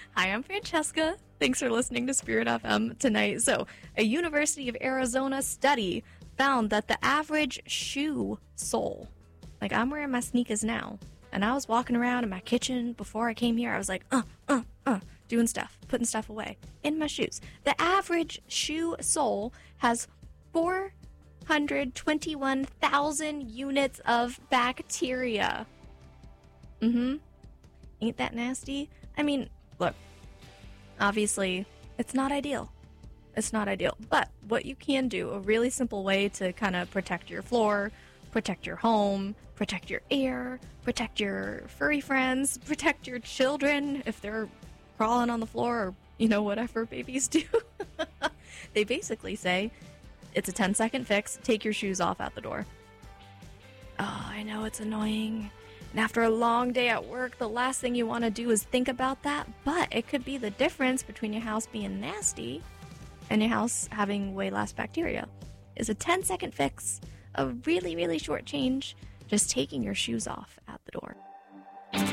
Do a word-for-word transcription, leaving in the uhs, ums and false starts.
Hi, I'm Francesca. Thanks for listening to Spirit F M tonight. So, a University of Arizona study found that the average shoe sole, like I'm wearing my sneakers now, and I was walking around in my kitchen before I came here, I was like, uh, uh, uh, doing stuff, putting stuff away in my shoes. The average shoe sole has four hundred twenty-one thousand units of bacteria. Mm-hmm. Ain't that nasty? I mean, look, obviously, it's not ideal. It's not ideal. But what you can do, a really simple way to kind of protect your floor, protect your home, protect your air, protect your furry friends, protect your children if they're crawling on the floor or, you know, whatever babies do. They basically say, it's a ten second fix, take your shoes off at the door. Oh, I know it's annoying. And after a long day at work, the last thing you want to do is think about that, but it could be the difference between your house being nasty and your house having way less bacteria. Is a ten second fix, a really, really short change, just taking your shoes off